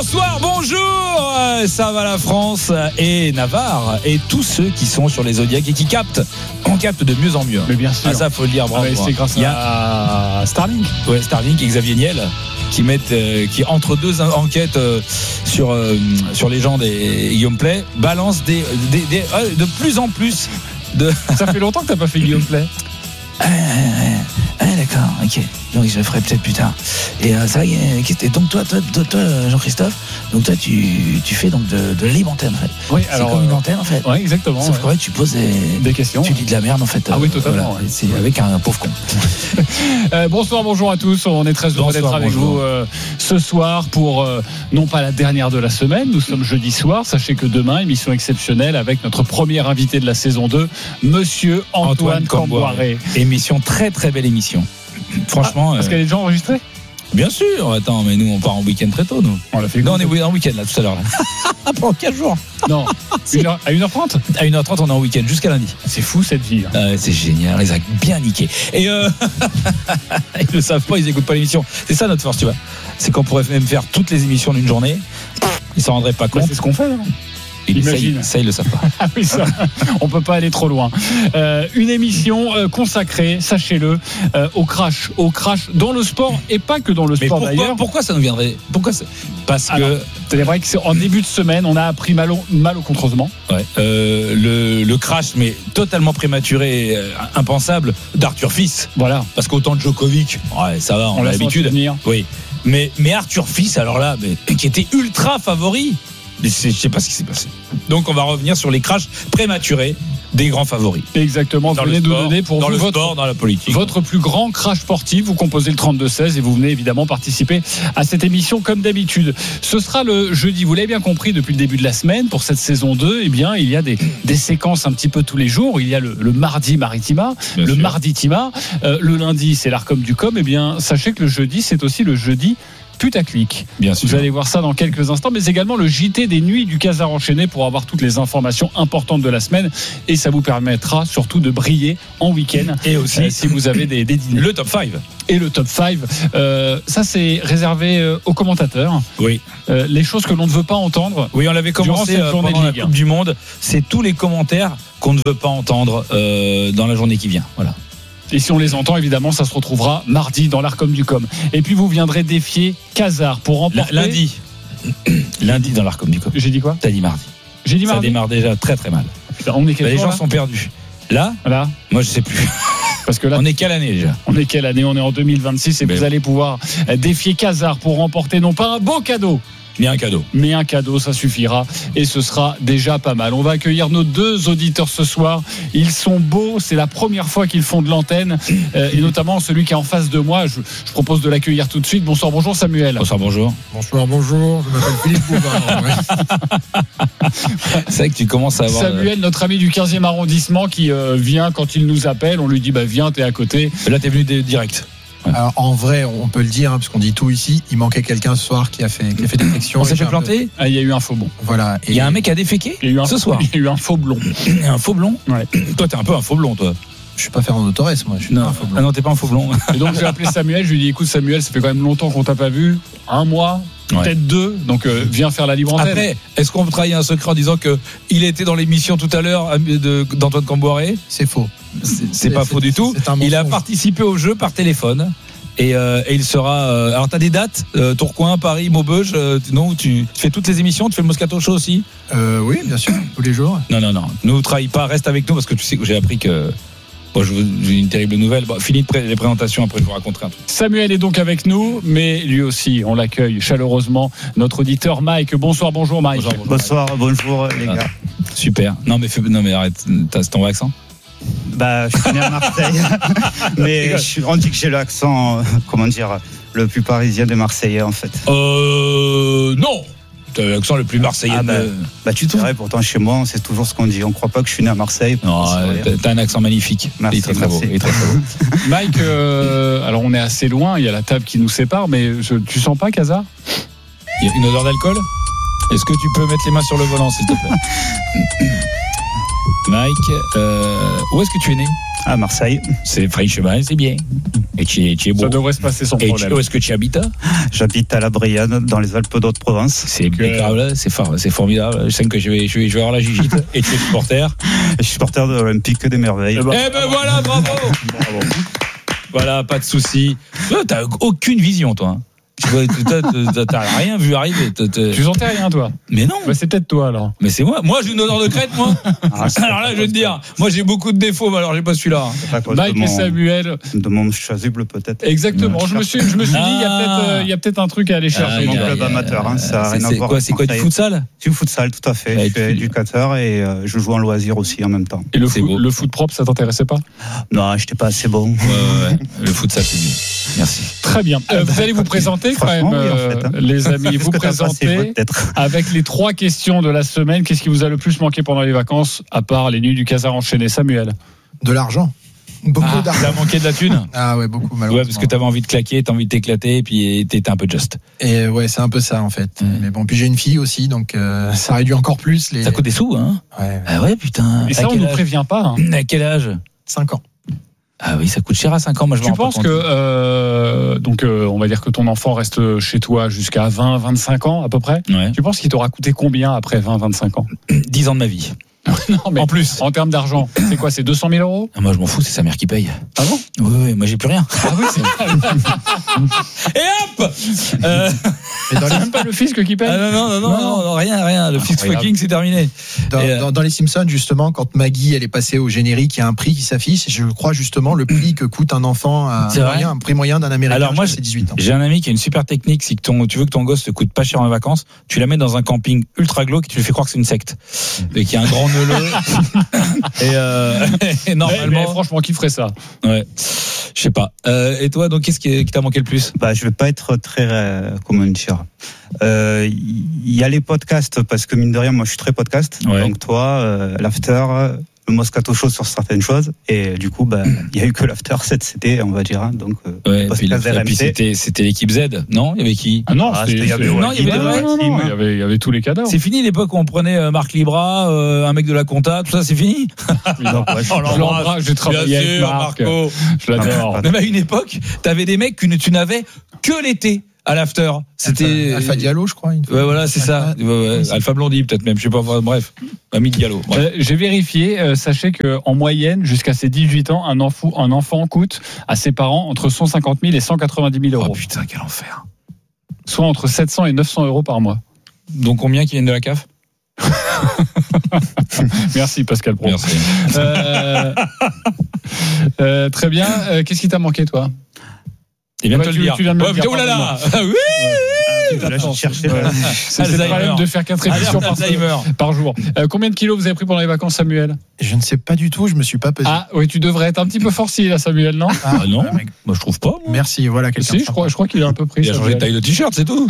Bonsoir, bonjour, ça va la France et Navarre et tous ceux qui sont sur les Zodiacs et qui captent. On capte de mieux en mieux. Mais bien sûr. Ah, ça faut le dire, bravo. C'est grâce à Starlink. Ouais, Starlink et Xavier Niel qui entre deux enquêtes sur les gens des Guillaume Play balance de plus en plus de. Ça fait longtemps que t'as pas fait Guillaume Play. D'accord, ok. Donc je le ferai peut-être plus tard. Et c'est vrai. Et donc toi, Jean-Christophe, donc toi tu fais donc de la libre antenne en fait. Oui, c'est alors comme une antenne en fait. Oui, exactement. Sauf qu'en fait tu poses des questions. Tu dis de la merde en fait. Ah oui, totalement. Voilà. C'est avec un pauvre con. Bonsoir, bonjour à tous. On est très heureux d'être avec vous ce soir pour non pas la dernière de la semaine. Nous sommes jeudi soir. Sachez que demain, émission exceptionnelle avec notre premier invité de la saison 2, Monsieur Antoine Camboiré. Émission très très belle émission. Franchement. Est-ce qu'elle est déjà enregistrée ? Bien sûr. Attends, mais nous on part en week-end très tôt, nous. On l'a fait. Non, on est en week-end là tout à l'heure. Pendant 4 jours. Non. À 1h30 ? À 1h30, on est en week-end jusqu'à lundi. C'est fou cette vie. C'est génial, ils ont bien niqué. Et ils le savent pas, ils écoutent pas l'émission. C'est ça notre force, tu vois. C'est qu'on pourrait même faire toutes les émissions d'une journée. Ils s'en rendraient pas compte. C'est ce qu'on fait, là. Imagine. Ça, ils le savent pas. Ah oui, ça, on peut pas aller trop loin. Une émission consacrée, sachez-le, au crash dans le sport et pas que dans le sport d'ailleurs. Pourquoi ça nous viendrait ? Parce que c'est vrai que en début de semaine, on a appris mal au contresement. Ouais. Le crash, mais totalement prématuré, impensable, d'Arthur Fils. Voilà. Parce qu'autant de Djokovic, ouais, ça va, on a l'habitude. Oui. Mais Arthur Fils, alors là, qui était ultra favori. Je sais pas ce qui s'est passé. Donc on va revenir sur les crashs prématurés des grands favoris. Exactement. Vous venez de nous donner pour dans vous le sport, dans la politique. Votre plus grand crash sportif. Vous composez le 32-16 et vous venez évidemment participer à cette émission comme d'habitude. Ce sera le jeudi. Vous l'avez bien compris depuis le début de la semaine. Pour cette saison 2, eh bien, il y a des séquences un petit peu tous les jours. Il y a le mardi Maritima, bien le sûr. Mardi Tima. Le lundi, c'est l'Arcom du Com. Eh bien, sachez que le jeudi, c'est aussi le jeudi putaclic. Bien sûr. Vous allez voir ça dans quelques instants, mais également le JT des nuits du Casar enchaîné pour avoir toutes les informations importantes de la semaine et ça vous permettra surtout de briller en week-end et aussi si vous avez des dîners. Le top 5 et le top 5 ça c'est réservé aux commentateurs. Oui. Les choses que l'on ne veut pas entendre. Oui, on l'avait commencé pendant la Coupe du Monde. C'est tous les commentaires qu'on ne veut pas entendre dans la journée qui vient. Voilà. Et si on les entend, évidemment, ça se retrouvera mardi dans l'Arcom du Com. Et puis vous viendrez défier Casar pour remporter. Lundi dans l'Arcom du Com. J'ai dit quoi ? T'as dit mardi. J'ai dit mardi. Ça démarre déjà très très mal. Putain, on est les gens sont perdus. Là, moi je sais plus. Parce que là, on est quelle année déjà ? On est quelle année ? On est en 2026 et vous allez pouvoir défier Casar pour remporter non pas un beau cadeau, mais un cadeau, ça suffira et ce sera déjà pas mal. On va accueillir nos 2 auditeurs ce soir. Ils sont beaux, c'est la première fois qu'ils font de l'antenne et notamment celui qui est en face de moi. Je propose de l'accueillir tout de suite. Bonsoir, bonjour Samuel. Bonsoir, bonjour. Bonsoir, bonjour. Je m'appelle Philippe Bouvard. C'est vrai que tu commences à avoir... Samuel, notre ami du 15e arrondissement qui vient quand il nous appelle. On lui dit viens, t'es à côté. Là, t'es venu direct. Alors, en vrai, on peut le dire, parce qu'on dit tout ici. Il manquait quelqu'un ce soir qui a fait défection. On s'est fait planter. Il y a eu un faux blond. Voilà. Il y a un mec qui a déféqué ce soir. Il y a eu un faux blond. Un faux blond. Ouais. Toi, t'es un peu un faux blond, toi. Je suis pas Fernando Torres, moi. Je suis pas un faux blond. Ah non, t'es pas un faux blond. Et donc j'ai appelé Samuel. Je lui ai dit écoute Samuel, ça fait quand même longtemps qu'on t'a pas vu. 1 mois. Peut-être 2, donc viens faire la libre antenne. Après, est-ce qu'on peut trahir un secret en disant qu'il était dans l'émission tout à l'heure d'Antoine Camboiré ? C'est faux. C'est pas faux du tout. Il a participé au jeu par téléphone. Et il sera. Alors, t'as des dates Tourcoing, Paris, Maubeuge. Non, tu fais toutes les émissions. Tu fais le Moscato Show aussi. Oui, bien sûr, tous les jours. Non. Ne trahis pas. Reste avec nous parce que tu sais que j'ai appris que. J'ai une terrible nouvelle. Fini les présentations, après je vous raconterai un truc. Samuel est donc avec nous, mais lui aussi, on l'accueille chaleureusement. Notre auditeur Mike. Bonsoir, bonjour Mike. Bonsoir, bonjour les gars. Super. Non mais arrête. T'as ton accent ? Je suis né à Marseille, mais on dit que j'ai l'accent, le plus parisien des Marseillais en fait. Non. T'as l'accent le plus marseillais. Tu te verrais, pourtant chez moi, c'est toujours ce qu'on dit. On croit pas que je suis né à Marseille. Non, t'as un accent magnifique. Merci, il est très beau. Mike, alors on est assez loin, il y a la table qui nous sépare, mais tu sens pas, Casar ? Il y a une odeur d'alcool ? Est-ce que tu peux mettre les mains sur le volant, s'il te plaît ? Mike, où est-ce que tu es né? À Marseille. C'est franchement, c'est bien. Et tu es beau. Ça devrait se passer sans problème. Où est-ce que tu habites? J'habite à la Brianne, dans les Alpes d'Haute-Provence. C'est impeccable, c'est formidable. Je sais que je vais avoir la gigite. Et tu es supporter? Je suis supporter de l'Olympique des Merveilles. Eh ben voilà, bravo. Voilà, pas de souci. T'as aucune vision, toi. T'as rien vu arriver. Tu sentais rien, toi? Mais non. Bah, c'est peut-être toi, alors. Mais c'est moi. Moi, j'ai une odeur de crête, moi. Alors là, je vais te dire, moi, j'ai beaucoup de défauts, mais alors j'ai pas celui-là. Mike et Samuel. De mon chasuble, peut-être. Exactement. Je me suis dit, il y a peut-être un truc à aller chercher. Mon club amateur, ça n'a rien à voir. C'est quoi, du futsal? Du futsal, tout à fait. Je suis éducateur et je joue en loisir aussi en même temps. Et le foot propre, ça t'intéressait pas? Non, j'étais pas assez bon. Ouais. Le futsal, c'est mieux. Merci. Très bien. Vous allez vous présenter quand même, oui, en fait, hein. Les amis. Vous présentez avec les 3 questions de la semaine. Qu'est-ce qui vous a le plus manqué pendant les vacances, à part les nuits du Casar enchaîné? Samuel? De l'argent. Beaucoup d'argent. T'as manqué de la thune? Ah ouais, beaucoup, malheureusement. Ouais, parce que t'avais envie de claquer, t'as envie de t'éclater, et puis t'étais un peu juste. Et ouais, c'est un peu ça, en fait. Mais bon, puis j'ai une fille aussi, donc ça réduit encore plus les. Ça coûte des sous, hein? Ouais. Ah ouais, putain. Et ça, on nous prévient pas. Hein. À quel âge? 5 ans. Ah oui, ça coûte cher à 5 ans. Moi, je tu penses que, on va dire que ton enfant reste chez toi jusqu'à 20, 25 ans à peu près. Ouais. Tu penses qu'il t'aura coûté combien après 20, 25 ans? 10 ans de ma vie. Non, mais en plus. En termes d'argent, c'est quoi? C'est 200 000 euros? Ah, moi, je m'en fous, c'est sa mère qui paye. Ah bon? Oui, moi, j'ai plus rien. Ah oui, c'est... Et hop! C'est même pas le fisc qui paye? Ah non, rien. Le fisc fucking, c'est terminé. Dans les Simpsons, justement, quand Maggie elle est passée au générique, il y a un prix qui s'affiche. Je crois justement le prix que coûte un enfant, un prix moyen d'un Américain. Alors moi, c'est 18 ans. J'ai un ami qui a une super technique. Si tu veux que ton gosse te coûte pas cher en vacances, tu l'amènes dans un camping ultra glauque et tu lui fais croire que c'est une secte et qu'il y a un grand neuleux. Et normalement, mais franchement, qui ferait ça? Ouais, je sais pas. Et toi, donc, qu'est-ce qui t'a manqué le plus? Je vais pas être très comment dire. Il y a les podcasts parce que mine de rien, moi, je suis très podcast. Ouais. Donc toi, l'after, le Moscato Show sur certaines choses, et du coup, il y a eu que l'after c'était, on va dire, hein, donc ouais, podcast puis c'était l'équipe Z, non? Il y avait qui? Ah non, il y avait tous les cadavres. C'est fini l'époque où on prenait Marc Libra, un mec de la compta, tout ça, c'est fini? J'ai travaillé avec Marc. Marco. Je l'adore. Même à une époque, t'avais des mecs que tu n'avais que l'été. À l'after, c'était Alpha Diallo, je crois. Ouais, voilà, c'est ça. Alpha Blondie, peut-être même, je sais pas. Bref, Ami Diallo. J'ai vérifié. Sachez que en moyenne, jusqu'à ses 18 ans, un enfant coûte à ses parents entre 150 000 et 190 000 euros. Oh putain, quel enfer. Soit entre 700 et 900 euros par mois. Donc combien qui viennent de la CAF? Merci Pascal Pro. Merci. Très bien. Qu'est-ce qui t'a manqué, toi? Et bien te le dire. Tu viens de me le dire. Oh là là. Oui. C'est le problème de faire 4 émissions par jour. Combien de kilos vous avez pris pendant les vacances, Samuel? Je ne sais pas du tout, je me suis pas pesé. Ah oui, tu devrais être un petit peu forcé là, Samuel, non? Ah non, moi je trouve pas. Moi. Merci, voilà quelqu'un. Si, je crois qu'il a un peu pris. Il a changé de taille de t-shirt, c'est tout.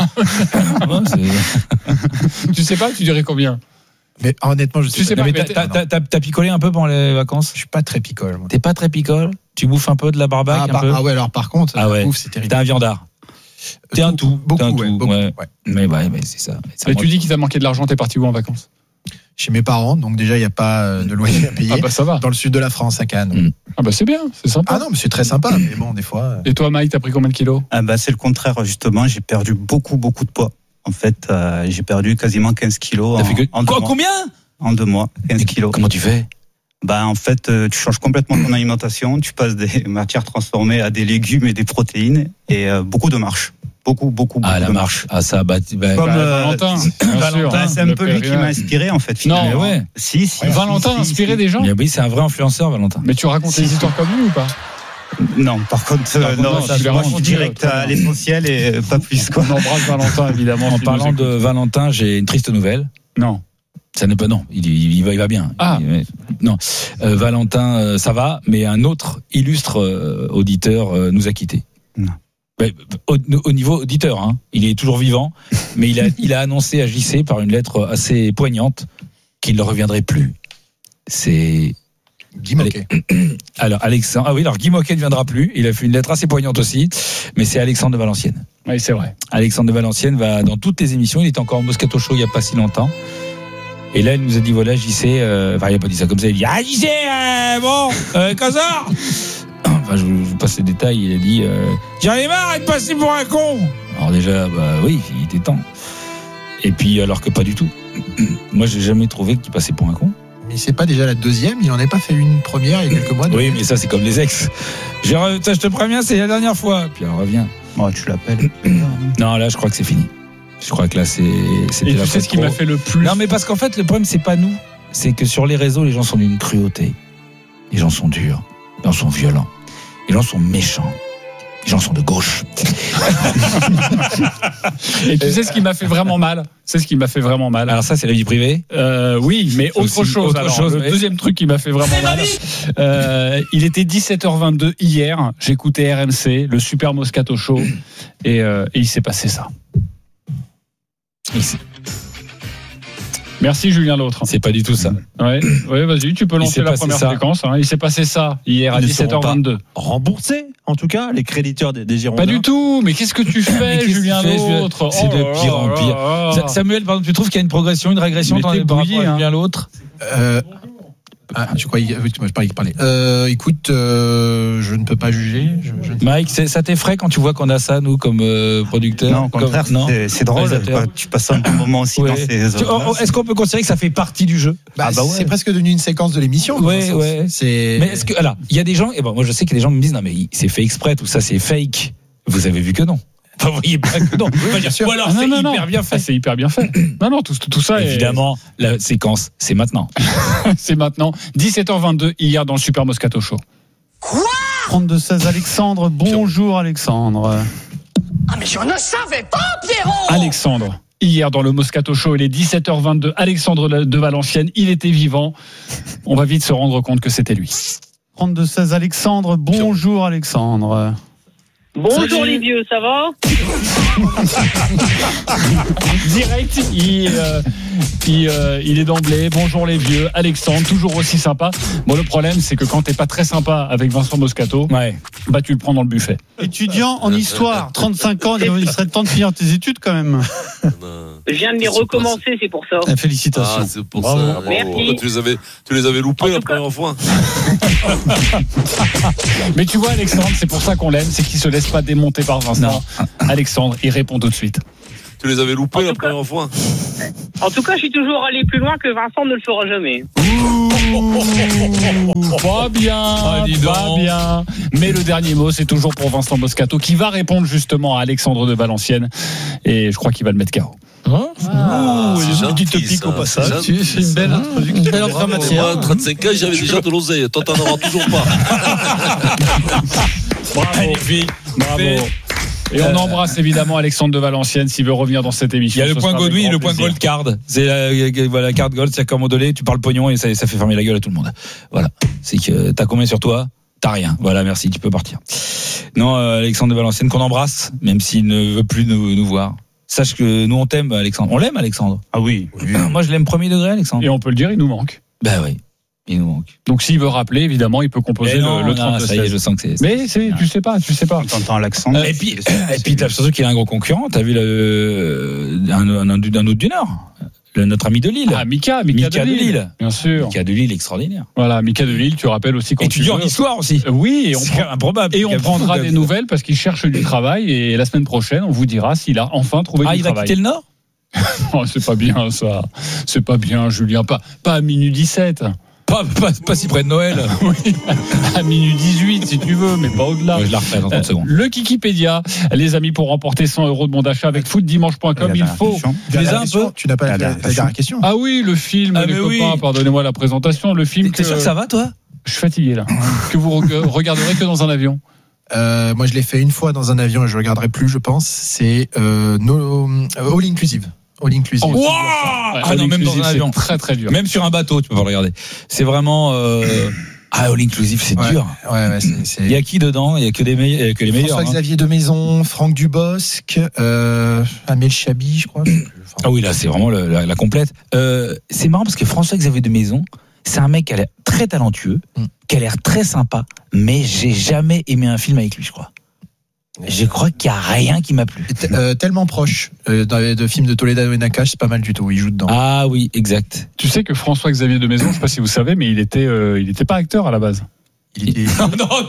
Tu sais pas, tu dirais combien? Mais honnêtement, je sais pas. Mais t'as picolé un peu pendant les vacances? Je suis pas très picole. Moi. T'es pas très picole? Tu bouffes un peu de la barbaque un peu? Ah ouais, alors par contre, la bouffe, c'est terrible. T'es un viandard. T'es un tout. Beaucoup. Mais c'est ça. Et tu dis qu'il t'a manqué de l'argent, t'es parti où en vacances? Chez mes parents, donc déjà il n'y a pas de loyer à payer. Ah bah ça va. Dans le sud de la France, à Cannes. Ah bah c'est bien, c'est sympa. Ah non, mais c'est très sympa, mais bon, des fois. Et toi, Mike, t'as pris combien de kilos? C'est le contraire, justement. J'ai perdu beaucoup de poids. En fait, j'ai perdu quasiment 15 kilos. Combien? En 2 mois, 15 kilos. Comment tu fais? En fait, tu changes complètement ton alimentation. Tu passes des matières transformées à des légumes et des protéines et beaucoup de marche. Beaucoup la de marche. Ah ça, comme Valentin. C'est un peu lui qui m'a inspiré en fait. Finalement. Non, ouais. Si. Valentin a inspiré des gens. Oui, c'est un vrai influenceur, Valentin. Mais tu racontes des histoires comme lui ou pas? Non, par contre, je raconte direct à l'essentiel et pas plus quoi. On embrasse Valentin évidemment. En parlant de Valentin, j'ai une triste nouvelle. Non. Ça n'est pas il va bien. Non, Valentin, ça va, mais un autre illustre auditeur nous a quittés. Non. Au niveau auditeur, hein, il est toujours vivant, mais il a annoncé à JC par une lettre assez poignante qu'il ne reviendrait plus. C'est Guy Moquet. Alors Alexandre, alors Guy Moquet ne viendra plus. Il a fait une lettre assez poignante aussi, mais c'est Alexandre de Valenciennes. Oui, c'est vrai. Alexandre de Valenciennes va dans toutes les émissions. Il était encore au Moscato Show il n'y a pas si longtemps. Et là, il nous a dit voilà, JC, enfin, il n'a pas dit ça comme ça, il dit JC, bon, Cazard. Enfin, je vous passe les détails. Il a dit j'en ai marre de passer pour un con. Alors déjà, bah oui, il était temps. Et puis, alors que pas du tout. Moi, j'ai jamais trouvé qu'il passait pour un con. Mais c'est pas déjà la deuxième, il en a pas fait une première il y a quelques mois. Oui, mais ça, c'est comme les ex. Je te préviens, c'est la dernière fois. Puis elle revient. Oh, tu l'appelles. Non, là, je crois que c'est fini. Je crois que là, c'était et la tu sais ce qui m'a fait le plus. Non, mais parce qu'en fait, le problème, c'est pas nous. C'est que sur les réseaux, les gens sont d'une cruauté. Les gens sont durs. Les gens sont violents. Les gens sont méchants. Les gens sont de gauche. Et tu sais ce qui m'a fait vraiment mal? C'est ce qui m'a fait vraiment mal. Alors ça, c'est la vie privée. Oui, mais autre chose. Le deuxième truc qui m'a fait vraiment mal. Il était 17h22 hier. J'écoutais RMC, le Super Moscato Show, et il s'est passé ça. Merci Julien L'Autre. C'est pas du tout ça. Ouais, vas-y, tu peux lancer la première séquence. Il s'est passé ça hier à 17h22. Remboursé, en tout cas, les créditeurs des Girondins. Pas du tout, mais qu'est-ce que tu fais, Julien L'Autre? C'est de pire en pire. Samuel, pardon, tu trouves qu'il y a une progression, une régression par rapport à Julien L'Autre? Je croyais que je parlais. Écoute, je ne peux pas juger. Mike, ça t'effraie quand tu vois qu'on a ça, nous, comme producteurs? Non, au contraire, c'est drôle. Tu passes un bon moment aussi dans ces Est-ce qu'on peut considérer que ça fait partie du jeu? C'est presque devenu une séquence de l'émission. Ouais. Mais est-ce que, alors, il y a des gens, et bon, moi je sais qu'il y a des gens qui me disent, non, mais c'est fait exprès, tout ça, c'est fake. Vous avez vu que non. Enfin, vous voyez pas que non. Ou alors c'est hyper bien fait. C'est hyper bien fait. Non, tout ça. Évidemment, la séquence, c'est maintenant. C'est maintenant. 17h22 hier dans le Super Moscato Show. Quoi? 32-16 Alexandre. Bonjour Alexandre. Ah mais je ne savais pas, Pierrot. Alexandre. Hier dans le Moscato Show, il est 17h22. Alexandre de Valenciennes, il était vivant. On va vite se rendre compte que c'était lui. 32-16 Alexandre. Bonjour Alexandre. Bonjour. Salut. Les vieux, ça va? Direct, il est d'emblée. Bonjour les vieux, Alexandre, toujours aussi sympa. Bon, le problème, c'est que quand t'es pas très sympa avec Vincent Moscato, bah tu le prends dans le buffet. Étudiant en histoire, 35 ans, il serait temps de finir tes études quand même. Je viens de les recommencer, c'est pour ça. Félicitations. Ah, c'est pour ça. Merci. Tu les avais loupés la première fois. Mais tu vois, Alexandre, c'est pour ça qu'on l'aime, c'est qu'il se laisse pas démonter par Vincent. Non. Alexandre, il répond tout de suite. Tu les avais loupés la première fois. En tout cas, je suis toujours allé plus loin que Vincent ne le fera jamais. Pas bien. Mais le dernier mot, c'est toujours pour Vincent Moscato, qui va répondre justement à Alexandre de Valenciennes. Et je crois qu'il va le mettre KO. Qui te pique au passage. C'est une belle introduction. Belle entrée en matière. Moi, 35 ans, j'avais déjà de l'oseille. Toi, t'en auras toujours pas. Bravo. Et on embrasse évidemment Alexandre de Valenciennes s'il veut revenir dans cette émission. Il y a le point Godwin et le point Gold Card. C'est la carte Gold, c'est comme Odolé, tu parles pognon et ça fait fermer la gueule à tout le monde. Voilà. C'est que t'as combien sur toi? T'as rien. Voilà, merci, tu peux partir. Non, Alexandre de Valenciennes qu'on embrasse, même s'il ne veut plus nous voir. Sache que nous on t'aime, Alexandre. On l'aime, Alexandre. Ah oui. Moi je l'aime premier degré, Alexandre. Et on peut le dire, il nous manque. Ben oui. Il nous manque. Donc s'il veut rappeler, évidemment, il peut composer le 32. Ça y est, je sens que c'est. Mais tu sais pas. T'entends l'accent. Et puis t'as surtout qu'il a un gros concurrent. T'as vu un autre du Nord. Notre ami de Lille. Ah, Mika de Lille. Bien sûr. Mika de Lille, extraordinaire. Voilà, Mika de Lille, tu rappelles aussi quand étudiant en histoire aussi. Oui, c'est improbable. Et on prendra des nouvelles parce qu'il cherche du travail et la semaine prochaine, on vous dira s'il a enfin trouvé du travail. Ah, il va quitter le Nord? Non, c'est pas bien ça. C'est pas bien, Julien. Pas à minuit 17. Pas si près de Noël. Oui, à minuit 18 si tu veux, mais pas au-delà. Je la refais dans 30 secondes. Le Kikipédia, les amis, pour remporter 100 € de bon d'achat avec footdimanche.com, il faut. Tu n'as pas la dernière question. Ah oui, le film, les copains, pardonnez-moi la présentation. Le film. T'es sûr que ça va, toi? Je suis fatigué là. Que vous regarderez que dans un avion. Moi, je l'ai fait une fois dans un avion et je ne regarderai plus, je pense. C'est All Inclusive. All Inclusive. Wow ah non, même dans un avion. Très très dur. Même sur un bateau, tu peux pas le regarder. C'est vraiment. All Inclusive, c'est dur. Ouais, il y a qui dedans? Il y a que les meilleurs. François-Xavier de Maison, Franck Dubosc, Amel Chabi, je crois. Ah oui, là, c'est vraiment la complète. C'est marrant parce que François-Xavier de Maison, c'est un mec qui a l'air très talentueux, qui a l'air très sympa, mais j'ai jamais aimé un film avec lui, je crois. Je crois qu'il n'y a rien qui m'a plu. Tellement proche de films de Toledano et Nakache, c'est pas mal du tout. Il joue dedans. Ah oui, exact. Tu sais que François-Xavier de Maison, je ne sais pas si vous savez, mais il était pas acteur à la base. Non.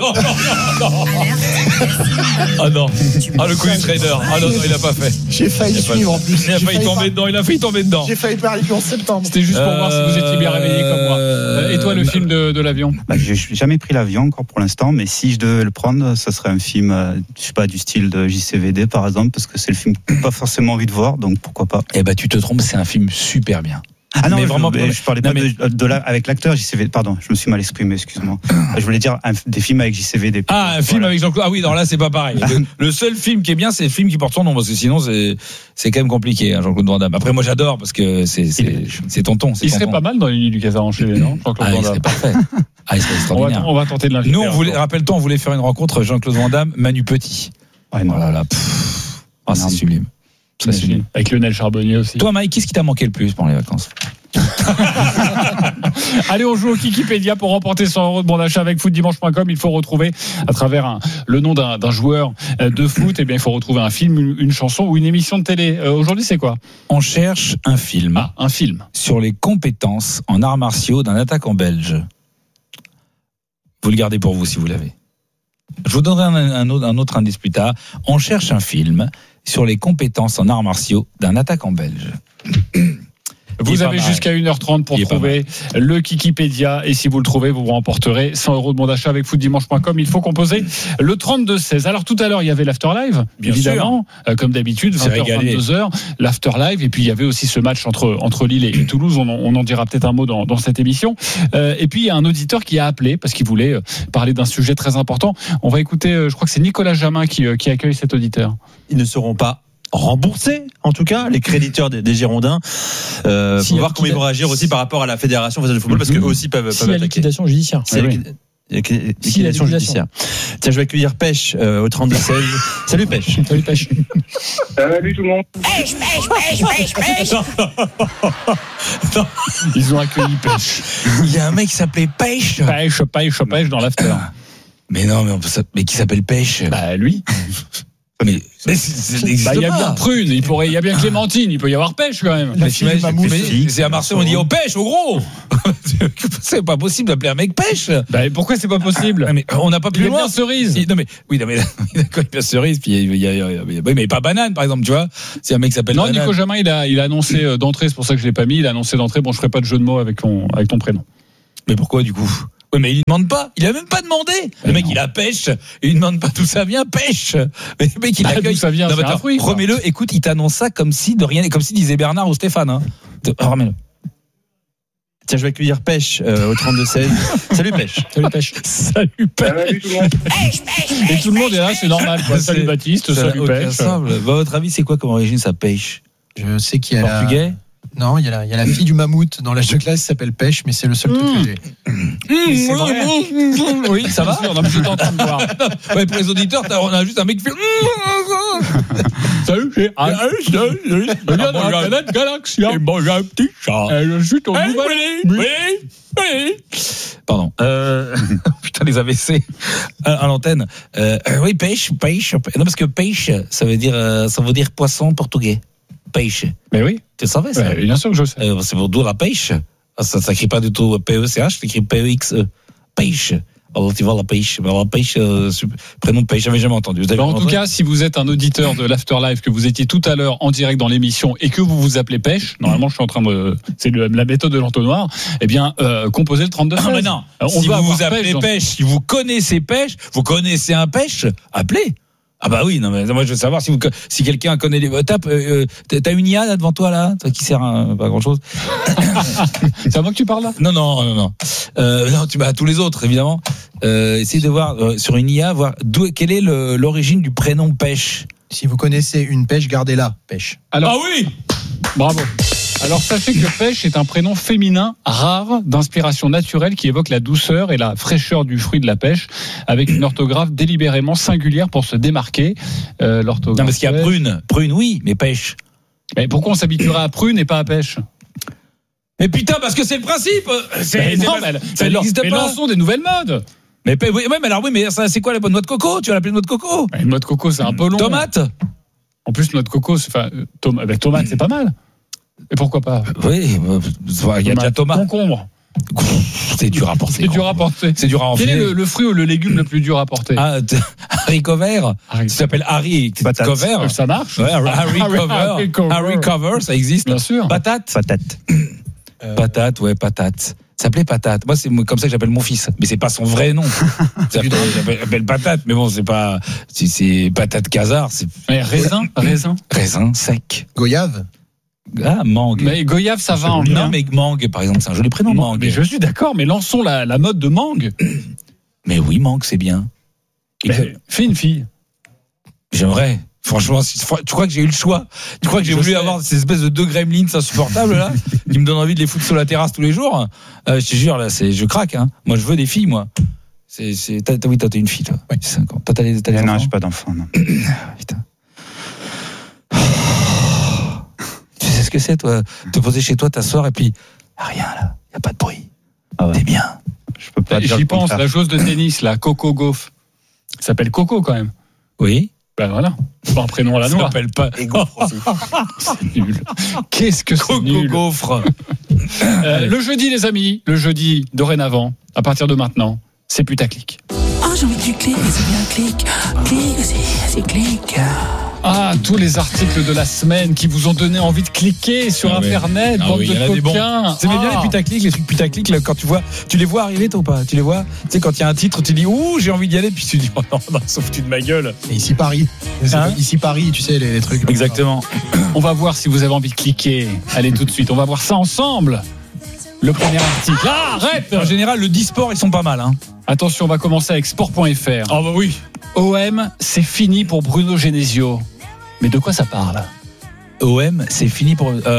Ah non. Ah le Quiz Raider. Ah non, il a pas fait. J'ai failli suivre en plus. Il a failli tomber dedans. J'ai failli parier en septembre. C'était juste pour voir si vous étiez bien réveillé comme moi. Et toi, le film de l'avion? Je n'ai jamais pris l'avion encore pour l'instant, mais si je devais le prendre, ça serait un film, je sais pas, du style de JCVD par exemple, parce que c'est le film que j'ai pas forcément envie de voir, donc pourquoi pas. Eh ben tu te trompes, c'est un film super bien. Ah non, mais vraiment, je parlais pas avec l'acteur JCVD. Pardon, je me suis mal exprimé, excuse-moi. Je voulais dire des films avec JCVD. Ah, un film avec Jean-Claude. Ah oui, non, là c'est pas pareil. Le seul film qui est bien, c'est le film qui porte son nom, parce que sinon c'est quand même compliqué, hein, Jean-Claude Van Damme. Après, moi j'adore parce que c'est tonton. Il serait pas mal dans une nuit du Casar enchaîné, non? Ah, il serait parfait. Ah, il serait extraordinaire. On va tenter de l'inviter. Nous, rappelle-toi, on voulait faire une rencontre Jean-Claude Van Damme, Manu Petit. Ouais, non. Oh là là. Ah, c'est sublime. C'est sublime. Avec Lionel Charbonnier aussi. Toi, Mike, qu'est-ce qui t'a manqué le plus pendant les vacances? Allez, on joue au Kikipédia pour remporter 100 € de bon d'achat avec footdimanche.com. Il faut retrouver à travers le nom d'un joueur de foot. Eh bien, il faut retrouver un film, une chanson ou une émission de télé. Aujourd'hui, c'est quoi? On cherche un film. Ah, un film sur les compétences en arts martiaux d'un attaquant belge. Vous le gardez pour vous si vous l'avez. Je vous donnerai un autre indice plus tard. On cherche un film sur les compétences en arts martiaux d'un attaquant belge. Vous avez jusqu'à 1h30 pour trouver le Kikipédia. Et si vous le trouvez, vous remporterez 100 € de bon d'achat avec footdimanche.com. Il faut composer le 32-16. Alors tout à l'heure, il y avait l'After Live, évidemment, comme d'habitude, 20h, 22h, l'After Live. Et puis il y avait aussi ce match entre Lille et Toulouse. On en dira peut-être un mot dans cette émission. Et puis il y a un auditeur qui a appelé parce qu'il voulait parler d'un sujet très important. On va écouter, je crois que c'est Nicolas Jamin qui accueille cet auditeur. Ils ne seront pas remboursés, en tout cas, les créditeurs des Girondins. Pour voir comment ils vont réagir aussi par rapport à la Fédération française de football, parce qu'eux aussi peuvent attaquer. Liquidation judiciaire. Liquidation judiciaire. Tiens, je vais accueillir Pêche au 32-16. Salut Pêche. Salut Pêche. Salut tout le monde. Pêche. Ils ont accueilli Pêche. Il y a un mec qui s'appelait Pêche. Pêche dans l'After. Mais non, mais qui s'appelle Pêche. Bah lui. Mais il y a bien Prune, il y a bien Clémentine, il peut y avoir Pêche quand même. C'est à Marseille, on dit au Pêche, au gros. C'est pas possible d'appeler un mec Pêche. Bah, pourquoi c'est pas possible? Mais on n'a pas plus loin. Cerise. Non mais d'accord, il y a Cerise, puis il y a mais pas Banane par exemple, tu vois. Si un mec s'appelle Banane. Non, Nico Jamin, il a annoncé d'entrée, c'est pour ça que je l'ai pas mis. Il a annoncé d'entrée. Bon, je ferai pas de jeu de mots avec ton prénom. Mais pourquoi du coup? Oui, mais il demande pas. Il a même pas demandé. Le mec, il a Pêche. Il demande pas d'où ça vient. Pêche. Mais le mec, il accueille. D'où ça vient? C'est un fruit. Remets-le. Écoute, il t'annonce ça comme si de rien, comme si disait Bernard ou Stéphane. Hein. Remets-le. Tiens, je vais accueillir Pêche au 32-16. Salut Pêche. Salut Pêche. Salut tout le monde. Et tout le monde est là, c'est normal. Quoi. Salut Baptiste. Salut Pêche. À votre avis, c'est quoi comme origine ça Pêche? Je sais qu'il y a portugais. Non, il y a la fille du mammouth dans l'âge de classe qui s'appelle Pêche, mais c'est le seul truc que j'ai. C'est vrai. Oui, ça va. On a juste en train de voir. Ouais, pour les auditeurs, on a juste un mec qui fait. Salut, c'est je viens de la planète Galaxia. Et moi, j'ai un petit chat. Et je suis ton nouvel. Oui. Pardon. Putain, les AVC à l'antenne. Oui, pêche. Non, parce que pêche, ça veut dire poisson portugais. Pêche. Mais oui. Tu savais ça? Bien sûr que je sais. C'est pour d'où la pêche. Ça s'écrit pas du tout P-E-C-H, ça s'écrit P-E-X-E. Pêche. Alors tu vois la pêche. Prénom de pêche, j'avais jamais entendu. En tout cas, si vous êtes un auditeur de l'After Live, que vous étiez tout à l'heure en direct dans l'émission et que vous vous appelez Pêche, normalement je suis en train de, c'est la méthode de l'entonnoir, eh bien composez le 32. Non mais non. Si vous vous appelez Pêche, si vous connaissez Pêche, vous connaissez un Pêche, appelez. Ah bah oui, non mais moi je veux savoir si quelqu'un connaît les t'as une IA là devant toi là qui sert à pas grand chose. C'est à moi que tu parles là? Non, non, tu à tous les autres évidemment. Essayez de voir sur une IA quelle est l'origine du prénom Pêche. Si vous connaissez une pêche, gardez-la, Pêche. Alors, ah oui. Bravo. Alors sachez que Pêche est un prénom féminin rare d'inspiration naturelle qui évoque la douceur et la fraîcheur du fruit de la pêche avec une orthographe délibérément singulière pour se démarquer. L'orthographe. Non parce qu'il y a prune oui, mais Pêche. Mais pourquoi on s'habituera à prune et pas à Pêche? Mais putain parce que c'est le principe. Mais lançons des nouvelles modes. Mais ça, c'est quoi la noix de coco? Tu vas l'appeler noix de coco? Une noix de coco, c'est un peu long. Tomate? En plus, noix de coco, tomate, c'est pas mal. Et pourquoi pas? Oui, il y a de la tomate. Concombre. C'est dur à porter. C'est dur à enfiler. Quel est le fruit ou le légume le plus dur à porter? Haricot vert. Ça s'appelle haricot vert. Ça marche? Ouais, haricot vert, ça existe. Bien sûr. Patate. Patate. Ça s'appelait Patate. Moi, c'est comme ça que j'appelle mon fils. Mais c'est pas son vrai nom. J'appelle Patate. Mais bon, c'est pas. C'est Patate Casar. Raisin sec. Goyave. Ah, mangue. Mais goyave, ça va en bien. Non, mais mangue, par exemple, c'est un joli prénom, mangue. Mais je suis d'accord, mais lançons la mode de mangue. Mais oui, mangue, c'est bien. Fais une fille. J'aimerais. Franchement, tu crois que j'ai eu le choix? Tu crois que j'ai voulu avoir ces espèces de 2 gremlins insupportables là, qui me donnent envie de les foutre sur la terrasse tous les jours? Je te jure, là, je craque. Hein. Moi, je veux des filles, moi. Oui, toi, t'as une fille, toi. Oui, 5 ans. Toi, t'as des enfants? Non, j'ai pas d'enfant, non. Putain. Tu sais ce que c'est, toi? Te poser chez toi, t'asseoir et puis rien là, y a pas de bruit. Ah ouais. T'es bien. Je peux pas dire. J'y pense. La joueuse de tennis, là, Coco Gauff. Ça s'appelle Coco quand même. Oui. Ben voilà. Pas un prénom à la noix. Ça s'appelle pas. Et Gauffre aussi. C'est nul. Qu'est-ce que c'est nul. Coco Gauffre. Le jeudi, les amis. Le jeudi, dorénavant, à partir de maintenant, c'est putaclic. Ah, j'ai envie que tu cliques, c'est bien, clique. Clique, c'est clique. Ah, tous les articles de la semaine qui vous ont donné envie de cliquer sur Internet, bande de coquins. C'est bien les putaclic, les trucs putaclic, là, quand tu les vois arriver, toi ou pas? Tu les vois? Tu sais, quand il y a un titre, tu dis, ouh, j'ai envie d'y aller, puis tu dis, oh non, sauf tu de ma gueule. Et ici Paris. Ici Paris, tu sais, les trucs. Exactement. On va voir si vous avez envie de cliquer. Allez, tout de suite, on va voir ça ensemble. Le premier article. Ah, arrête! En général, le e-sport, ils sont pas mal, hein. Attention, on va commencer avec sport.fr. Ah bah oui. OM, c'est fini pour Bruno Genesio. Mais de quoi ça parle? OM, c'est fini pour. Pour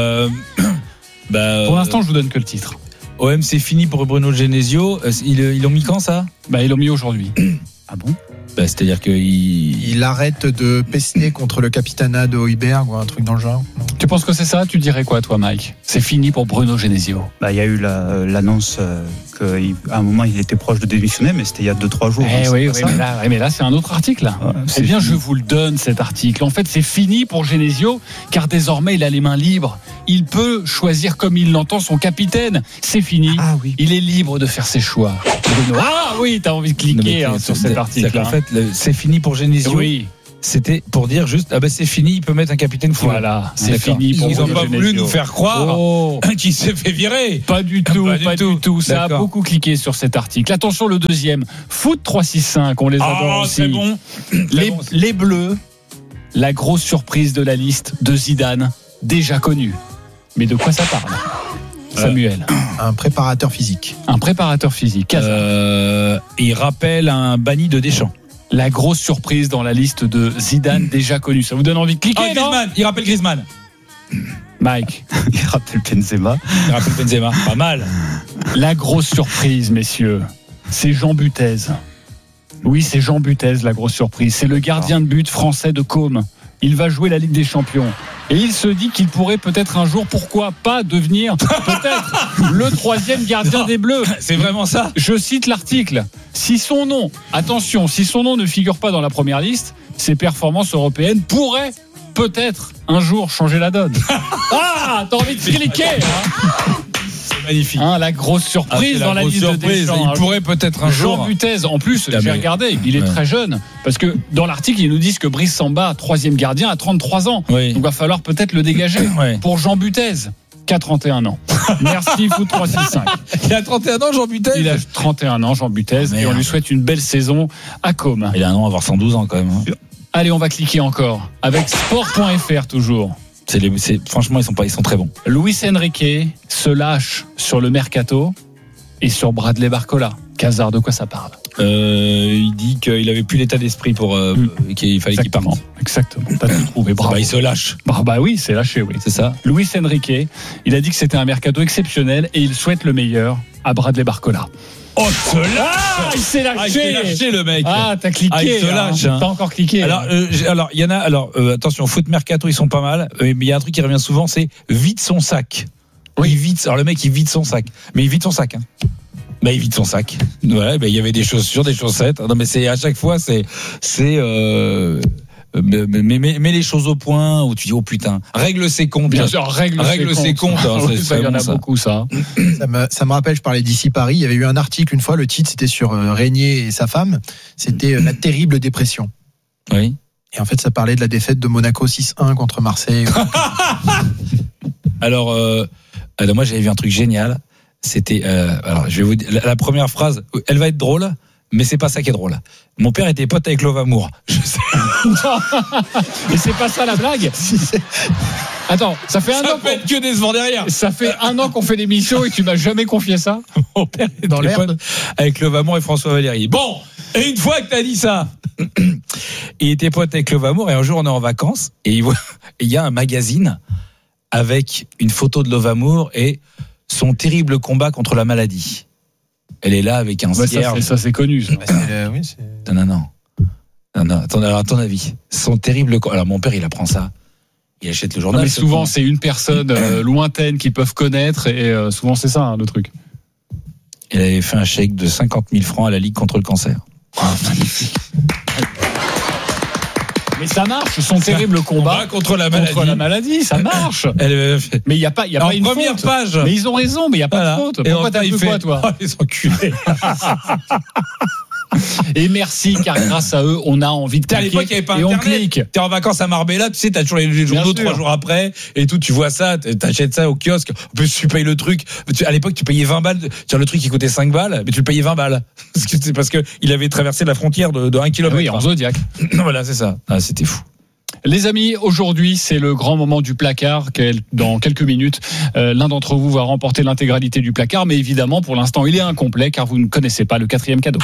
l'instant, je vous donne que le titre. OM, c'est fini pour Bruno Genesio. Ils l'ont mis quand, ça? Ils l'ont mis aujourd'hui. Ah bon? C'est-à-dire qu'il arrête de pester contre le capitanat de Heuberg ou un truc dans le genre. Tu penses que c'est ça? Tu dirais quoi, toi, Mike? C'est fini pour Bruno Genesio. Il y a eu l'annonce qu'à un moment il était proche de démissionner, mais c'était il y a 2-3 jours. Mais là c'est un autre article. Là. Ouais, bien, je vous le donne, cet article. En fait, c'est fini pour Genesio, car désormais il a les mains libres. Il peut choisir comme il l'entend son capitaine. C'est fini. Ah, oui. Il est libre de faire ses choix. Bruno. Ah oui, t'as envie de cliquer sur cet article. En fait, c'est fini pour Genesio. Oui. C'était pour dire juste, c'est fini, il peut mettre un capitaine fou. Voilà, c'est fini pour Ils n'ont pas voulu nous faire croire qu'il s'est fait virer. Pas du tout. Ça a beaucoup cliqué sur cet article. Attention, le deuxième. Foot 365, on les adore aussi. C'est bon. Les Bleus, la grosse surprise de la liste de Zidane, déjà connue. Mais de quoi ça parle, Samuel? Un préparateur physique. Il rappelle un banni de Deschamps. La grosse surprise dans la liste de Zidane déjà connue. Ça vous donne envie de cliquer? Griezmann. Il rappelle Griezmann. Mike. Il rappelle Benzema. Pas mal. La grosse surprise, messieurs, c'est Jean Butez. Oui, c'est Jean Butez, la grosse surprise. C'est le gardien de but français de Côme. Il va jouer la Ligue des Champions. Et il se dit qu'il pourrait peut-être un jour, pourquoi pas, devenir peut-être le 3e gardien des Bleus. C'est vraiment ça. Je cite l'article. Si son nom ne figure pas dans la première liste, ses performances européennes pourraient peut-être un jour changer la donne. Ah, t'as envie de cliquer, hein? Magnifique. La grosse surprise dans la liste de Deschamps. Il pourrait peut-être un jour. Jean Butez, en plus, j'ai regardé, il est très jeune. Parce que dans l'article, ils nous disent que Brice Samba, 3e gardien, a 33 ans. Oui. Donc il va falloir peut-être le dégager. Oui. Pour Jean Butez, qui a 31 ans. Merci, Foot 365. Il a 31 ans, Jean Butez? Il a 31 ans, Jean Butez. Et on lui souhaite une belle saison à Côme. Il a un an à avoir 112 ans quand même. Allez, on va cliquer encore. Avec sport.fr toujours. Franchement, ils sont très bons. Luis Enrique se lâche sur le mercato et sur Bradley Barcola. Casar, de quoi ça parle? Il dit qu'il avait plus l'état d'esprit pour qu'il fallait qu'il parte. Exactement. T'as tout trouvé. Bravo. Il se lâche. Oui, c'est lâché, oui. C'est ça. Luis Enrique, il a dit que c'était un mercato exceptionnel et il souhaite le meilleur à Bradley Barcola. Oh, se lâche! Il s'est lâché! Il s'est lâché, le mec! T'as cliqué! Il se lâche! T'as encore cliqué! Alors, il y en a. Attention, foot mercato, ils sont pas mal. Mais il y a un truc qui revient souvent, c'est vide son sac. Oui, il vide. Alors le mec, il vide son sac. Mais il vide son sac. Hein. Bah, il vide son sac. Voilà, bah, il y avait des chaussures, des chaussettes. Non, mais c'est à chaque fois, mets les choses au point où tu dis oh putain, règle ses comptes. Bien sûr, règle ses comptes. Ça, il y en a beaucoup ça. Ça me rappelle, je parlais d'ici Paris, il y avait eu un article une fois, le titre c'était sur Régnier et sa femme, c'était la terrible dépression. Oui. Et en fait, ça parlait de la défaite de Monaco 6-1 contre Marseille. Alors moi j'avais vu un truc génial. C'était alors je vais vous dire la première phrase, elle va être drôle, mais c'est pas ça qui est drôle. Mon père était pote avec Love Amour. Je sais. Mais c'est pas ça la blague. Attends, ça fait un an. Ça peut être que décevant derrière. Ça fait un an qu'on fait l'émission et tu m'as jamais confié ça. Mon père est dans l'herbe avec Love Amour et François Valéry. Bon, et une fois que t'as dit ça, il était pote avec Love Amour et un jour on est en vacances et il y a un magazine avec une photo de Love Amour et son terrible combat contre la maladie. Elle est là avec un cierge. Ça c'est connu. Ça. Oui, Non. Attends, alors, à ton avis, son terrible. Alors mon père, il apprend ça. Il achète le journal. Non, mais souvent, c'est une personne lointaine qu'ils peuvent connaître et souvent c'est ça le truc. Elle avait fait un chèque de 50 000 francs à la Ligue contre le cancer. Mais ça marche, son terrible combat contre la maladie, ça marche. Mais il y a pas une première faute. Page. Mais ils ont raison, mais il y a pas de faute. Pourquoi t'as fait quoi, toi? Oh, les enculés. Et merci, car grâce à eux, on a envie de cliquer. À l'époque, il n'y avait pas et Internet. On clique. T'es en vacances à Marbella, tu sais, t'as toujours les journaux 3 jours après, et tout, tu vois ça, t'achètes ça au kiosque. En plus, tu payes le truc. À l'époque, tu payais 20 balles. Tiens, le truc, il coûtait 5 balles, mais tu le payais 20 balles. Parce que il avait traversé la frontière de 1 km. Oui, en Zodiac. Voilà, c'est ça. Ah, c'était fou. Les amis, aujourd'hui, c'est le grand moment du placard. Dans quelques minutes, l'un d'entre vous va remporter l'intégralité du placard. Mais évidemment, pour l'instant, il est incomplet car vous ne connaissez pas le 4e cadeau.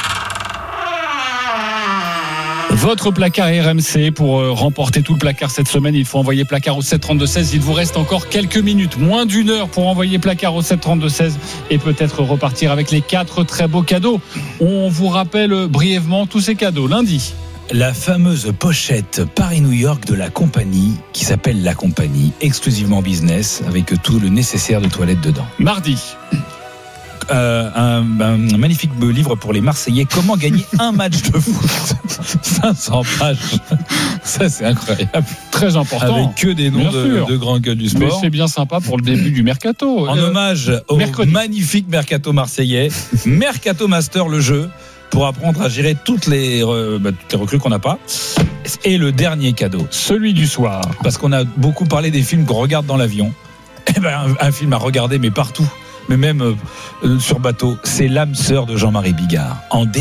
Votre placard RMC, pour remporter tout le placard cette semaine, il faut envoyer placard au 732-16. Il vous reste encore quelques minutes, moins d'une heure pour envoyer placard au 732-16 et peut-être repartir avec les 4 très beaux cadeaux. On vous rappelle brièvement tous ces cadeaux. Lundi, la fameuse pochette Paris-New York de la compagnie qui s'appelle La Compagnie, exclusivement business, avec tout le nécessaire de toilette dedans. Mardi, un magnifique livre pour les Marseillais, comment gagner un match de foot. 500 pages. Ça, c'est incroyable. Très important. Avec que des noms de grands gueules du sport. Mais c'est bien sympa pour le début du mercato. En hommage au magnifique mercato marseillais, Mercato Master, le jeu, pour apprendre à gérer toutes les recrues qu'on n'a pas. Et le dernier cadeau, celui du soir. Parce qu'on a beaucoup parlé des films qu'on regarde dans l'avion. Eh ben, un film à regarder, mais partout. Mais même sur bateau, c'est L'âme sœur de Jean-Marie Bigard. En